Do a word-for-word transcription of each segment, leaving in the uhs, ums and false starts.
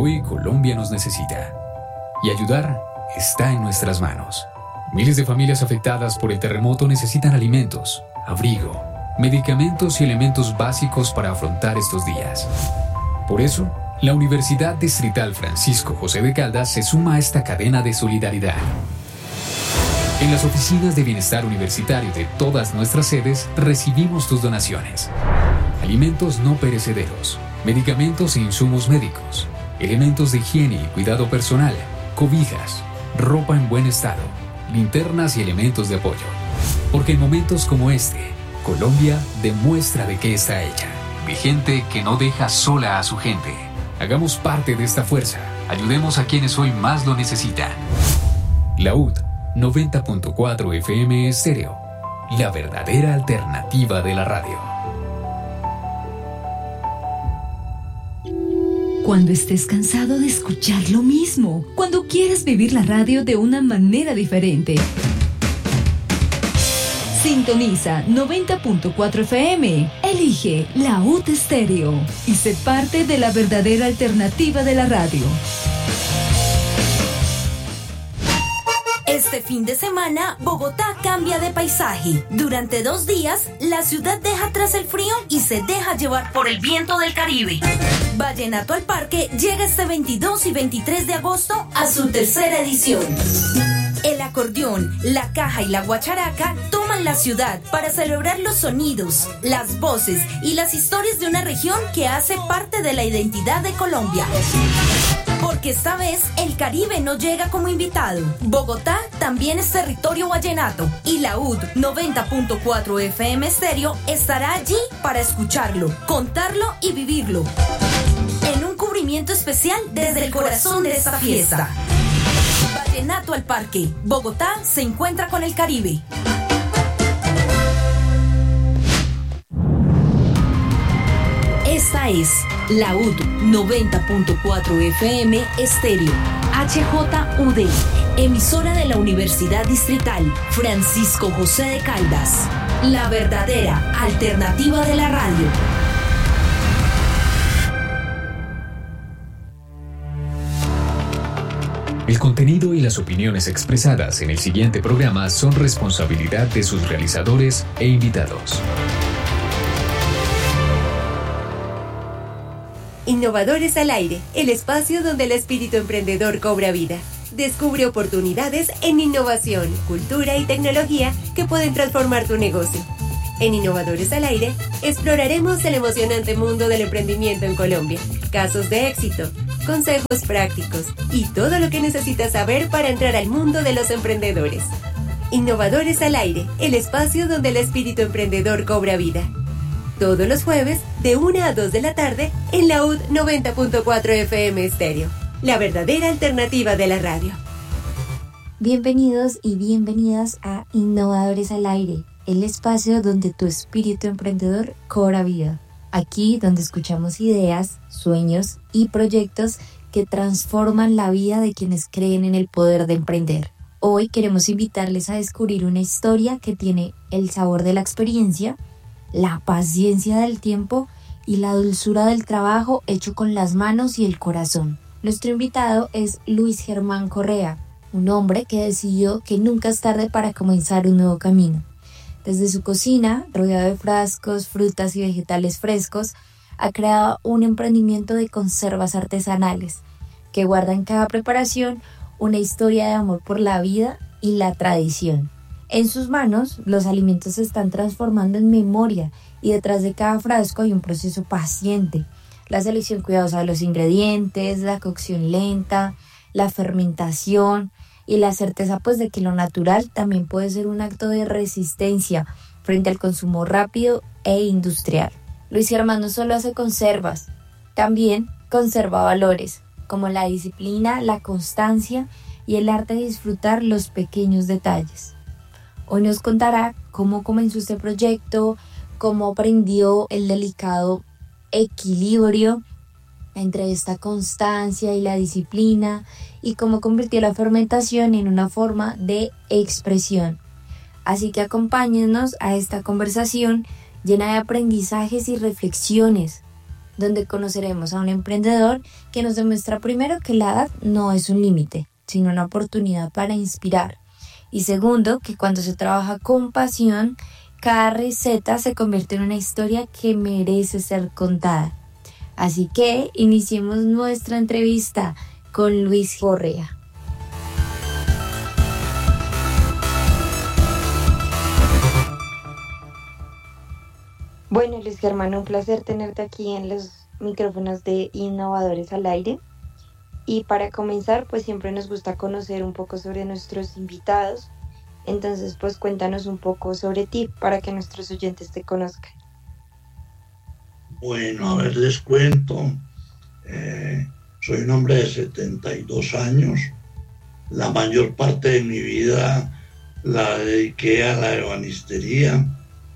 hoy Colombia nos necesita. Y ayudar está en nuestras manos. Miles de familias afectadas por el terremoto necesitan alimentos, abrigo, medicamentos y elementos básicos para afrontar estos días. Por eso, la Universidad Distrital Francisco José de Caldas se suma a esta cadena de solidaridad. En las oficinas de bienestar universitario de todas nuestras sedes recibimos tus donaciones. Alimentos no perecederos, medicamentos e insumos médicos, elementos de higiene y cuidado personal, cobijas, ropa en buen estado, linternas y elementos de apoyo. Porque en momentos como este, Colombia demuestra de qué está hecha. De gente que no deja sola a su gente. Hagamos parte de esta fuerza. Ayudemos a quienes hoy más lo necesitan. La U D noventa punto cuatro F M Estéreo. La verdadera alternativa de la radio. Cuando estés cansado de escuchar lo mismo, cuando quieras vivir la radio de una manera diferente, sintoniza noventa punto cuatro F M. Elige la U D Estéreo y sé parte de la verdadera alternativa de la radio. Este fin de semana, Bogotá cambia de paisaje. Durante dos días, la ciudad deja atrás el frío y se deja llevar por el viento del Caribe. Vallenato al Parque llega este veintidós y veintitrés de agosto a su tercera edición. El acordeón, la caja y la guacharaca toman la ciudad para celebrar los sonidos, las voces y las historias de una región que hace parte de la identidad de Colombia. Porque esta vez el Caribe no llega como invitado. Bogotá también es territorio vallenato y la U D noventa punto cuatro F M Estéreo estará allí para escucharlo, contarlo y vivirlo. En un cubrimiento especial desde el corazón de esta fiesta. Vallenato al Parque. Bogotá se encuentra con el Caribe. Esta es la U D noventa punto cuatro F M Estéreo, H J U D, emisora de la Universidad Distrital Francisco José de Caldas, la verdadera alternativa de la radio. El contenido y las opiniones expresadas en el siguiente programa son responsabilidad de sus realizadores e invitados. Innovadores al Aire, el espacio donde el espíritu emprendedor cobra vida. Descubre oportunidades en innovación, cultura y tecnología que pueden transformar tu negocio. En Innovadores al Aire, exploraremos el emocionante mundo del emprendimiento en Colombia, casos de éxito, consejos prácticos y todo lo que necesitas saber para entrar al mundo de los emprendedores. Innovadores al Aire, el espacio donde el espíritu emprendedor cobra vida. Todos los jueves, de una a dos de la tarde, en la U D noventa punto cuatro F M Estéreo, la verdadera alternativa de la radio. Bienvenidos y bienvenidas a Innovadores al Aire, el espacio donde tu espíritu emprendedor cobra vida. Aquí donde escuchamos ideas, sueños y proyectos que transforman la vida de quienes creen en el poder de emprender. Hoy queremos invitarles a descubrir una historia que tiene el sabor de la experiencia, la paciencia del tiempo y la dulzura del trabajo hecho con las manos y el corazón. Nuestro invitado es Luis Germán Correa, un hombre que decidió que nunca es tarde para comenzar un nuevo camino. Desde su cocina, rodeado de frascos, frutas y vegetales frescos, ha creado un emprendimiento de conservas artesanales que guarda en cada preparación una historia de amor por la vida y la tradición. En sus manos, los alimentos se están transformando en memoria y detrás de cada frasco hay un proceso paciente. La selección cuidadosa de los ingredientes, la cocción lenta, la fermentación y la certeza pues de que lo natural también puede ser un acto de resistencia frente al consumo rápido e industrial. Luis Germán no solo hace conservas, también conserva valores como la disciplina, la constancia y el arte de disfrutar los pequeños detalles. Hoy nos contará cómo comenzó este proyecto, cómo aprendió el delicado equilibrio entre esta constancia y la disciplina y cómo convirtió la fermentación en una forma de expresión. Así que acompáñennos a esta conversación llena de aprendizajes y reflexiones donde conoceremos a un emprendedor que nos demuestra primero que la edad no es un límite, sino una oportunidad para inspirar. Y segundo, que cuando se trabaja con pasión, cada receta se convierte en una historia que merece ser contada. Así que iniciemos nuestra entrevista con Luis Correa. Bueno, Luis Germán, un placer tenerte aquí en los micrófonos de Innovadores al Aire. Y para comenzar, pues siempre nos gusta conocer un poco sobre nuestros invitados. Entonces, pues cuéntanos un poco sobre ti para que nuestros oyentes te conozcan. Bueno, a ver, les cuento. Eh, soy un hombre de setenta y dos años. La mayor parte de mi vida la dediqué a la ebanistería.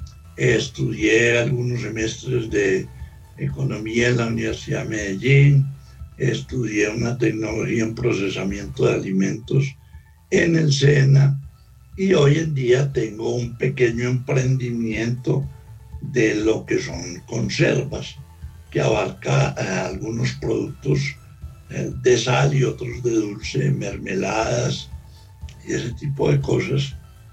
Estudié algunos semestres de economía en la Universidad de Medellín. Estudié una tecnología en procesamiento de alimentos en el SENA. Y hoy en día tengo un pequeño emprendimiento de lo que son conservas, que abarca eh, algunos productos eh, de sal y otros de dulce, mermeladas y ese tipo de cosas.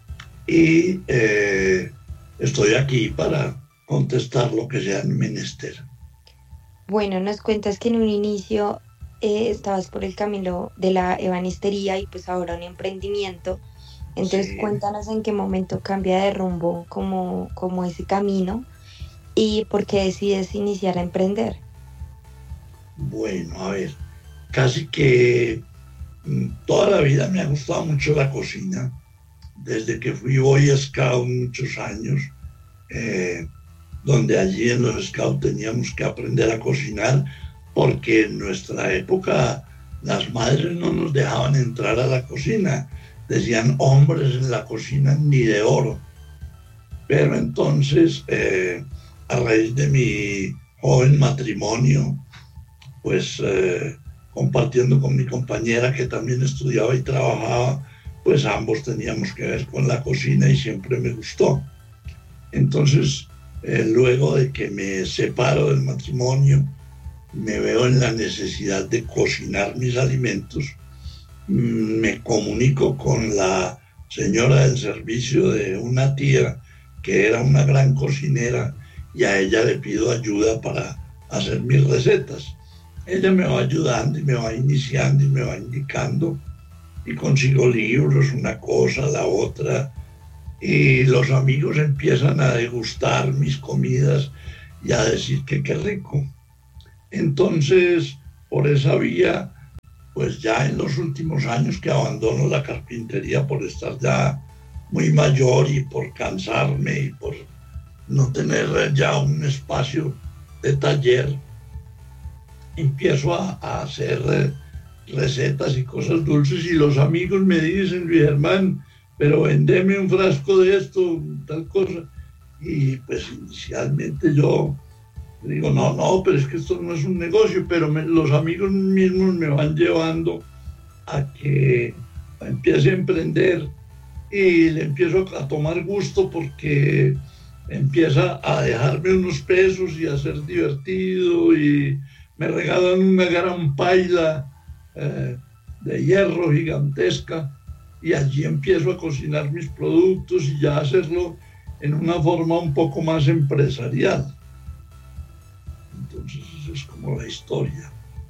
Y eh, estoy aquí para contestar lo que sea menester. Bueno, nos cuentas que en un inicio eh, estabas por el camino de la ebanistería y pues ahora un emprendimiento. Entonces sí. Cuéntanos en qué momento cambia de rumbo como, como ese camino y por qué decides iniciar a emprender. Bueno, a ver, casi que toda la vida me ha gustado mucho la cocina. Desde que fui Boy Scout muchos años, eh, donde allí en los Scouts teníamos que aprender a cocinar porque en nuestra época las madres no nos dejaban entrar a la cocina. Decían hombres en la cocina ni de oro. Pero entonces, eh, a raíz de mi joven matrimonio, pues eh, compartiendo con mi compañera que también estudiaba y trabajaba, pues ambos teníamos que ver con la cocina y siempre me gustó. Entonces, eh, luego de que me separo del matrimonio, me veo en la necesidad de cocinar mis alimentos. Me comunico con la señora del servicio de una tía que era una gran cocinera y a ella le pido ayuda para hacer mis recetas. Ella me va ayudando y me va iniciando y me va indicando y consigo libros, una cosa, la otra, y los amigos empiezan a degustar mis comidas y a decir que qué rico. Entonces, por esa vía, pues ya en los últimos años que abandono la carpintería por estar ya muy mayor y por cansarme y por no tener ya un espacio de taller, empiezo a, a hacer recetas y cosas dulces y los amigos me dicen, Luis Germán, pero vendeme un frasco de esto, tal cosa. Y pues inicialmente yo digo, no, no, pero es que esto no es un negocio, pero me, los amigos mismos me van llevando a que empiece a emprender y le empiezo a tomar gusto porque empieza a dejarme unos pesos y a ser divertido y me regalan una gran paila eh, de hierro gigantesca y allí empiezo a cocinar mis productos y ya hacerlo en una forma un poco más empresarial. Entonces esa es como la historia.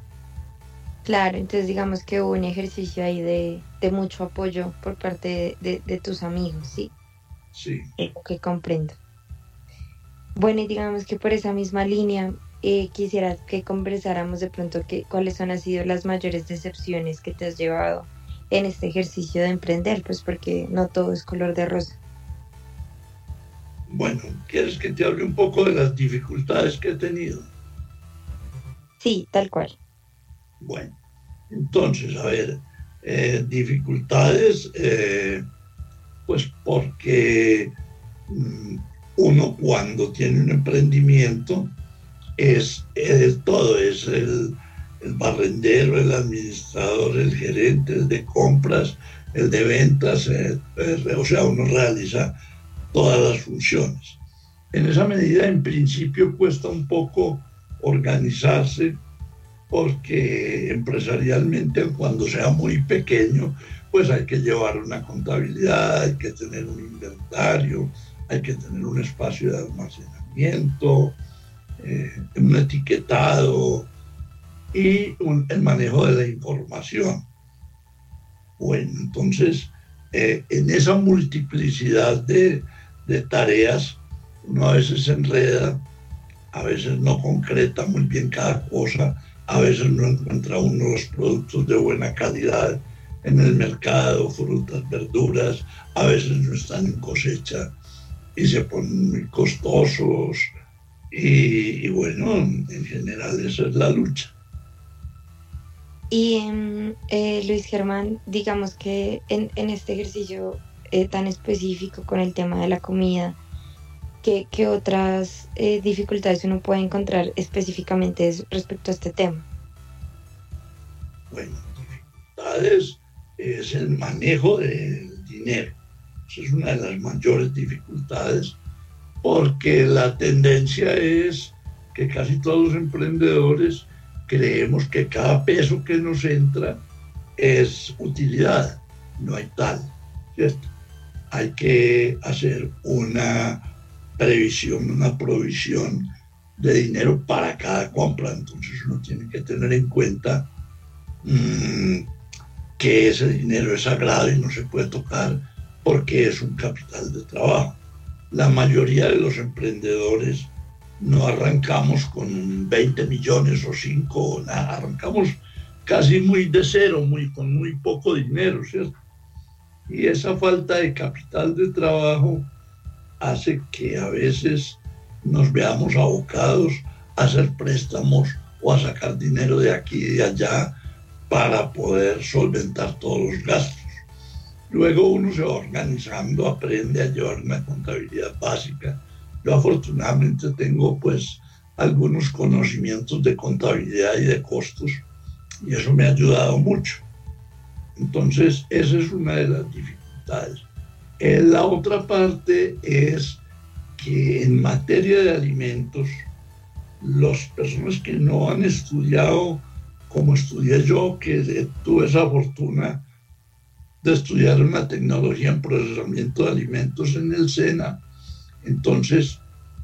Claro, entonces digamos que hubo un ejercicio ahí de, de mucho apoyo por parte de, de, de tus amigos, ¿sí? Sí. Que comprendo. Bueno, y digamos que por esa misma línea eh, quisiera que conversáramos de pronto que, cuáles han sido las mayores decepciones que te has llevado en este ejercicio de emprender, pues porque no todo es color de rosa. Bueno, ¿quieres que te hable un poco de las dificultades que he tenido? Sí, tal cual. Bueno, entonces, a ver, eh, dificultades, eh, pues porque mm, uno cuando tiene un emprendimiento es, es todo, es el, el barrendero, el administrador, el gerente, el de compras, el de ventas, eh, eh, o sea, uno realiza todas las funciones. En esa medida, en principio, cuesta un poco organizarse, porque empresarialmente cuando sea muy pequeño, pues hay que llevar una contabilidad, hay que tener un inventario, hay que tener un espacio de almacenamiento, eh, un etiquetado y un, el manejo de la información. Bueno, entonces, eh, en esa multiplicidad de, de tareas, uno a veces se enreda, a veces no concreta muy bien cada cosa, a veces no encuentra uno los productos de buena calidad en el mercado, frutas, verduras, a veces no están en cosecha y se ponen muy costosos y, y bueno, en general esa es la lucha. Y eh, Luis Germán, digamos que en, en este ejercicio eh, tan específico con el tema de la comida, ¿qué, qué otras eh, dificultades uno puede encontrar específicamente respecto a este tema? Bueno, dificultades es el manejo del dinero. Esa es una de las mayores dificultades, porque la tendencia es que casi todos los emprendedores creemos que cada peso que nos entra es utilidad. No hay tal, ¿cierto? Hay que hacer una previsión, una provisión de dinero para cada compra. Entonces uno tiene que tener en cuenta mmm, que ese dinero es sagrado y no se puede tocar porque es un capital de trabajo. La mayoría de los emprendedores no arrancamos con veinte millones o cinco, nada, arrancamos casi muy de cero, muy, con muy poco dinero, ¿cierto? Y esa falta de capital de trabajo hace que a veces nos veamos abocados a hacer préstamos o a sacar dinero de aquí y de allá para poder solventar todos los gastos. Luego uno se va organizando, aprende a llevar una contabilidad básica. Yo afortunadamente tengo pues algunos conocimientos de contabilidad y de costos y eso me ha ayudado mucho. Entonces esa es una de las dificultades. Eh, la otra parte es que en materia de alimentos, las personas que no han estudiado como estudié yo, que tuve esa fortuna de estudiar una tecnología en procesamiento de alimentos en el SENA, entonces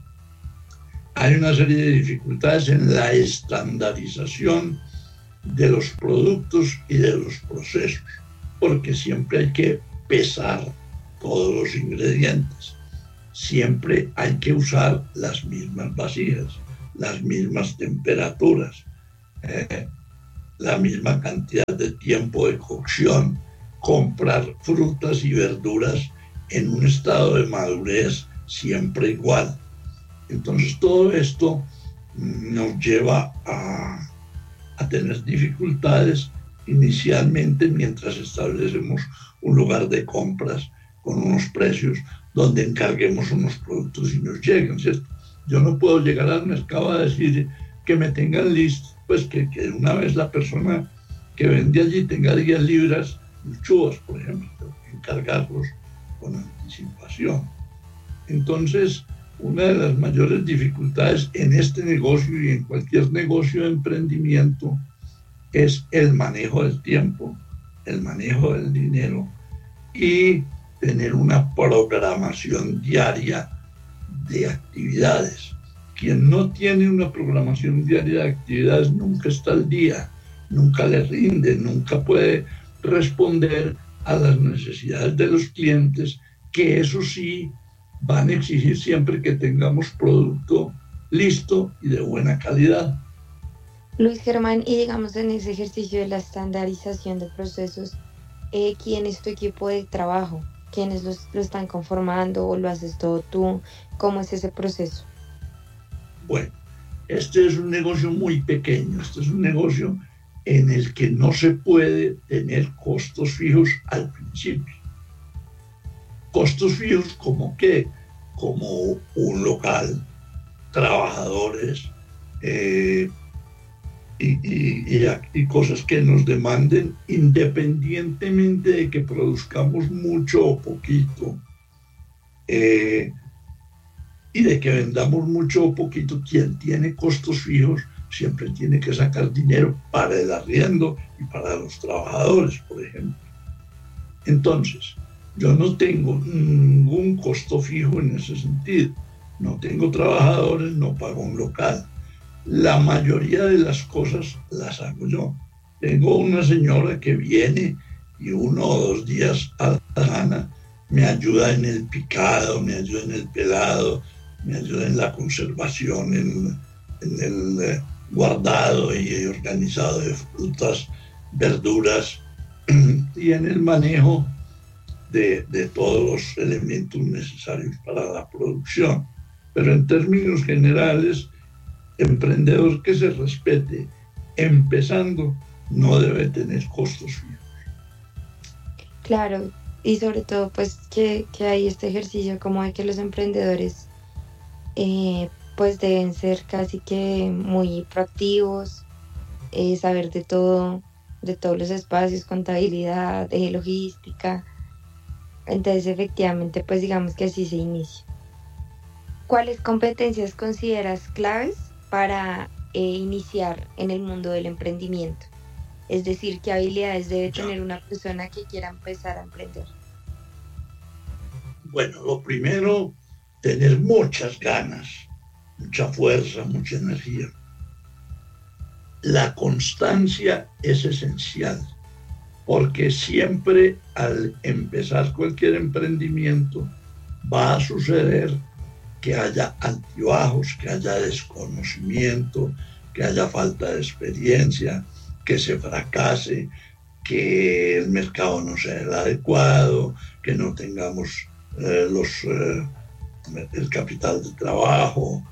hay una serie de dificultades en la estandarización de los productos y de los procesos, porque siempre hay que pesar todos los ingredientes, siempre hay que usar las mismas vasijas, las mismas temperaturas, eh, la misma cantidad de tiempo de cocción, comprar frutas y verduras en un estado de madurez siempre igual. Entonces todo esto nos lleva a, a tener dificultades inicialmente mientras establecemos un lugar de compras con unos precios donde encarguemos unos productos y nos lleguen, ¿cierto? Yo no puedo llegar al mercado a decir que me tengan listo, pues que, que una vez la persona que vende allí tenga diez libras de chubas, por ejemplo, tengo que encargarlos con anticipación. Entonces, una de las mayores dificultades en este negocio y en cualquier negocio de emprendimiento es el manejo del tiempo, el manejo del dinero y tener una programación diaria de actividades. Quien no tiene una programación diaria de actividades nunca está al día, nunca le rinde, nunca puede responder a las necesidades de los clientes, que eso sí van a exigir siempre que tengamos producto listo y de buena calidad. Luis Germán, y digamos en ese ejercicio de la estandarización de procesos, eh, ¿quién es tu equipo de trabajo? ¿Quiénes los, lo están conformando o lo haces todo tú? ¿Cómo es ese proceso? Bueno, este es un negocio muy pequeño, este es un negocio en el que no se puede tener costos fijos al principio. Costos fijos como qué, como un local, trabajadores eh, y, y, y, y cosas que nos demanden independientemente de que produzcamos mucho o poquito. Eh, y de que vendamos mucho o poquito, quien tiene costos fijos siempre tiene que sacar dinero para el arriendo y para los trabajadores, por ejemplo. Entonces, yo no tengo ningún costo fijo en ese sentido. No tengo trabajadores, no pago un local. La mayoría de las cosas las hago yo. Tengo una señora que viene y uno o dos días a la semana me ayuda en el picado, me ayuda en el pelado, me ayuda en la conservación, en, en el eh, guardado y organizado de frutas, verduras y en el manejo de, de todos los elementos necesarios para la producción. Pero en términos generales, emprendedor que se respete empezando no debe tener costos fijos. Claro, y sobre todo pues que, que hay este ejercicio como de que los emprendedores eh, pues deben ser casi que muy proactivos, eh, saber de todo, de todos los espacios, contabilidad, eh, logística. Entonces efectivamente pues digamos que así se inicia. ¿Cuáles competencias consideras claves para eh, iniciar en el mundo del emprendimiento? Es decir, ¿qué habilidades debe tener una persona que quiera empezar a emprender? Bueno, lo primero, tener muchas ganas, mucha fuerza, mucha energía. La constancia es esencial, porque siempre al empezar cualquier emprendimiento va a suceder que haya altibajos, que haya desconocimiento, que haya falta de experiencia, que se fracase, que el mercado no sea el adecuado, que no tengamos eh, los, eh, el capital de trabajo.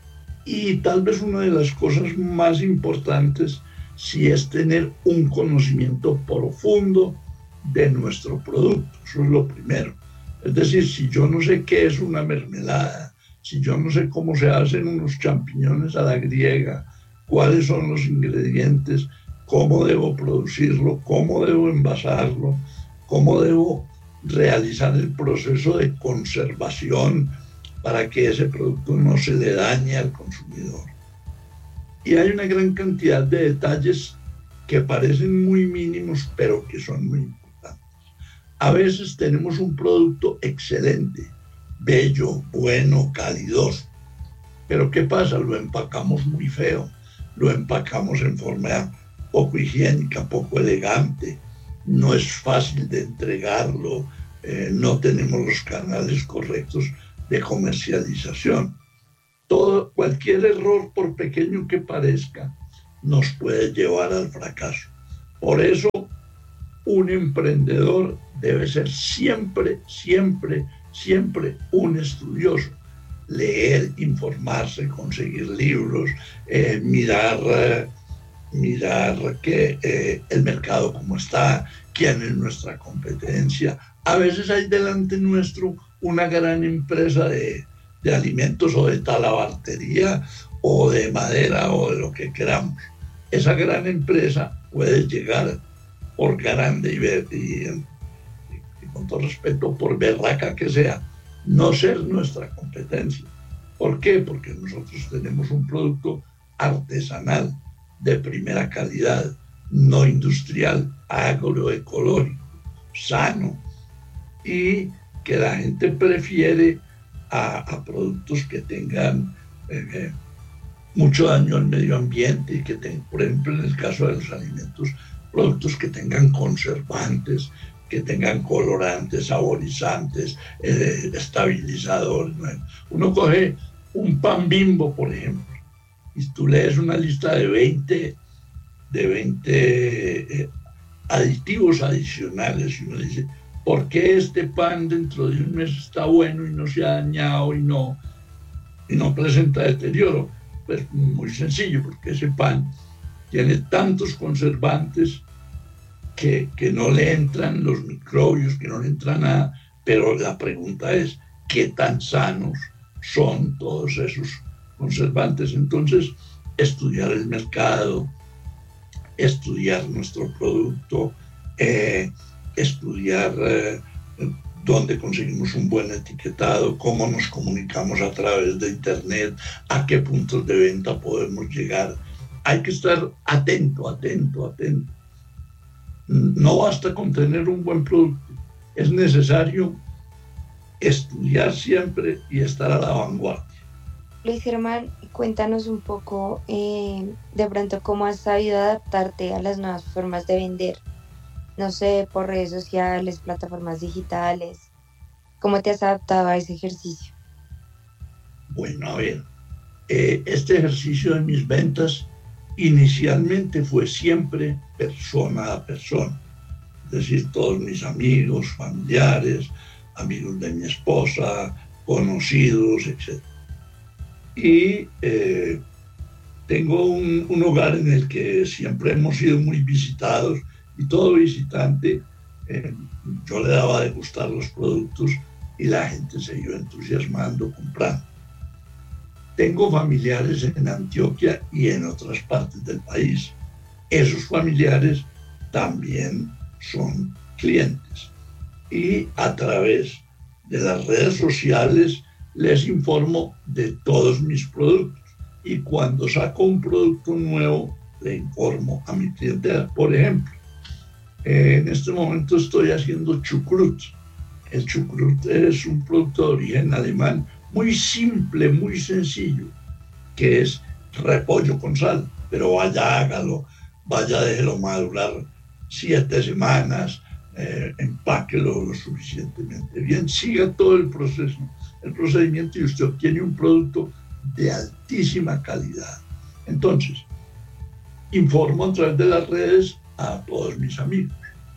Y tal vez una de las cosas más importantes sí es tener un conocimiento profundo de nuestro producto. Eso es lo primero. Es decir, si yo no sé qué es una mermelada, si yo no sé cómo se hacen unos champiñones a la griega, cuáles son los ingredientes, cómo debo producirlo, cómo debo envasarlo, cómo debo realizar el proceso de conservación para que ese producto no se le dañe al consumidor. Y hay una gran cantidad de detalles que parecen muy mínimos, pero que son muy importantes. A veces tenemos un producto excelente, bello, bueno, calidoso, pero ¿qué pasa? Lo empacamos muy feo, lo empacamos en forma poco higiénica, poco elegante, no es fácil de entregarlo, eh, no tenemos los canales correctos de comercialización. Todo, cualquier error, por pequeño que parezca, nos puede llevar al fracaso. Por eso, un emprendedor debe ser siempre, siempre, siempre un estudioso. Leer, informarse, conseguir libros, eh, mirar... Eh, mirar que, eh, el mercado cómo está, quién es nuestra competencia. A veces hay delante nuestro una gran empresa de, de alimentos o de talabartería o de madera o de lo que queramos. Esa gran empresa puede llegar por grande y, y, y con todo respeto, por berraca que sea, no ser nuestra competencia. ¿Por qué? Porque nosotros tenemos un producto artesanal de primera calidad, no industrial, agroecológico, sano, y que la gente prefiere a, a productos que tengan eh, mucho daño al medio ambiente y que tengan, por ejemplo, en el caso de los alimentos, productos que tengan conservantes, que tengan colorantes, saborizantes, eh, estabilizadores. Uno coge un pan Bimbo, por ejemplo, y tú lees una lista de veinte, de veinte eh, aditivos adicionales y uno dice, ¿por qué este pan dentro de un mes está bueno y no se ha dañado y no, y no presenta deterioro? Pues muy sencillo, porque ese pan tiene tantos conservantes que, que no le entran los microbios, que no le entra nada, pero la pregunta es, ¿qué tan sanos son todos esos conservantes? Entonces, estudiar el mercado, estudiar nuestro producto, eh, estudiar eh, dónde conseguimos un buen etiquetado, cómo nos comunicamos a través de Internet, a qué puntos de venta podemos llegar. Hay que estar atento, atento, atento. No basta con tener un buen producto, es necesario estudiar siempre y estar a la vanguardia. Luis Germán, cuéntanos un poco eh, de pronto cómo has sabido adaptarte a las nuevas formas de vender. No sé, por redes sociales, plataformas digitales. ¿Cómo te has adaptado a ese ejercicio? Bueno, a ver, eh, este ejercicio de mis ventas inicialmente fue siempre persona a persona. Es decir, todos mis amigos, familiares, amigos de mi esposa, conocidos, etcétera. Y eh, tengo un, un hogar en el que siempre hemos sido muy visitados y todo visitante, eh, yo le daba a degustar los productos y la gente se iba entusiasmando, comprando. Tengo familiares en Antioquia y en otras partes del país. Esos familiares también son clientes. Y a través de las redes sociales les informo de todos mis productos. Y cuando saco un producto nuevo, le informo a mi clientela. Por ejemplo, eh, en este momento estoy haciendo chucrut. El chucrut es un producto de origen alemán muy simple, muy sencillo, que es repollo con sal. Pero vaya, hágalo, vaya, déjelo madurar siete semanas, eh, empáquelo lo suficientemente bien, siga todo el proceso, el procedimiento y usted obtiene un producto de altísima calidad. Entonces, informo a través de las redes a todos mis amigos,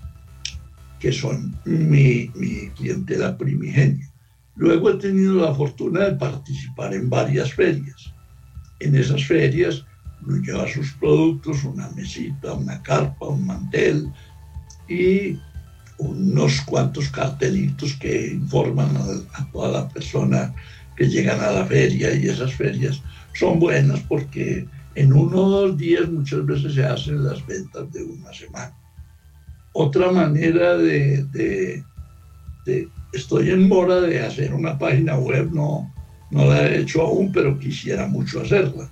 que son mi, mi clientela primigenia. Luego he tenido la fortuna de participar en varias ferias. En esas ferias uno lleva sus productos, una mesita, una carpa, un mantel y unos cuantos cartelitos que informan a, a toda la persona que llegan a la feria, y esas ferias son buenas porque en uno o dos días muchas veces se hacen las ventas de una semana. Otra manera de, de, de estoy en mora de hacer una página web, no, no la he hecho aún, pero quisiera mucho hacerla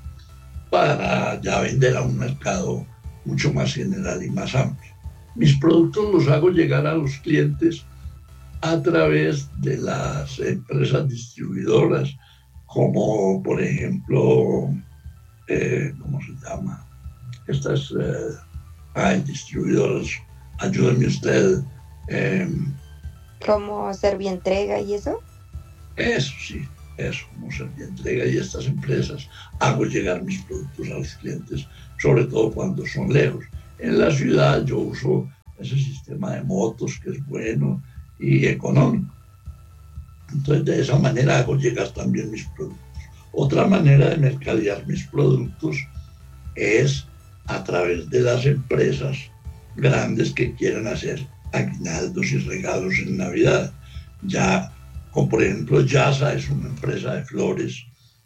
para ya vender a un mercado mucho más general y más amplio. Mis productos los hago llegar a los clientes a través de las empresas distribuidoras, como por ejemplo, eh, ¿cómo se llama? Estas eh, hay distribuidoras, ayúdeme usted. Eh, ¿Cómo Servientrega y eso? Eso sí, eso, como Servientrega y estas empresas, hago llegar mis productos a los clientes, sobre todo cuando son lejos. En la ciudad yo uso ese sistema de motos que es bueno y económico. Entonces de esa manera hago llegar también mis productos. Otra manera de mercadear mis productos es a través de las empresas grandes que quieran hacer aguinaldos y regalos en Navidad. Ya, como por ejemplo Yasa es una empresa de flores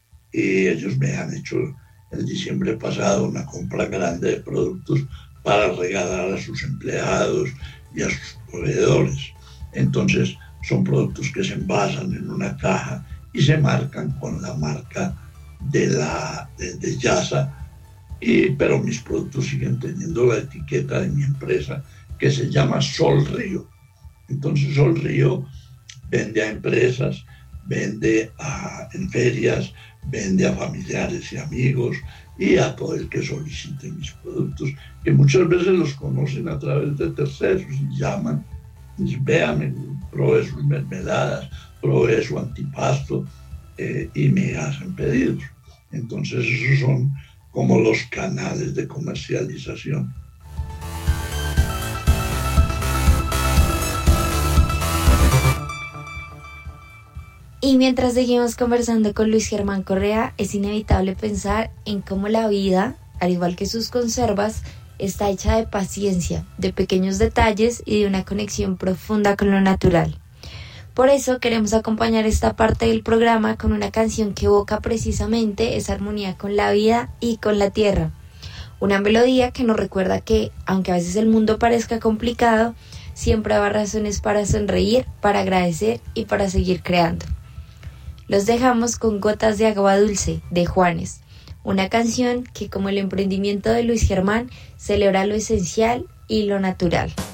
y ellos me han hecho el diciembre pasado una compra grande de productos para regalar a sus empleados y a sus proveedores. Entonces son productos que se envasan en una caja y se marcan con la marca de, la, de, de Yasa, y, pero mis productos siguen teniendo la etiqueta de mi empresa que se llama Sol Río. Entonces Sol Río vende a empresas, vende a, en ferias, vende a familiares y amigos y a todo el que solicite mis productos, que muchas veces los conocen a través de terceros y llaman y dicen, véame, probé sus mermeladas, probé su antipasto eh, y me hacen pedidos. Entonces esos son como los canales de comercialización. Y mientras seguimos conversando con Luis Germán Correa, es inevitable pensar en cómo la vida, al igual que sus conservas, está hecha de paciencia, de pequeños detalles y de una conexión profunda con lo natural. Por eso queremos acompañar esta parte del programa con una canción que evoca precisamente esa armonía con la vida y con la tierra. Una melodía que nos recuerda que, aunque a veces el mundo parezca complicado, siempre habrá razones para sonreír, para agradecer y para seguir creando. Los dejamos con Gotas de Agua Dulce, de Juanes, una canción que, como el emprendimiento de Luis Germán, celebra lo esencial y lo natural.